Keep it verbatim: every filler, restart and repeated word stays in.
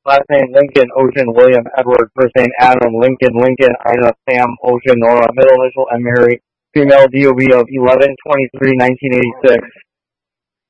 Last name Lincoln, Ocean, William, Edward. First name Adam, Lincoln, Lincoln, Ina, Sam, Ocean, Nora. Middle initial M. Mary. Female D O B of eleven twenty-three nineteen eighty-six.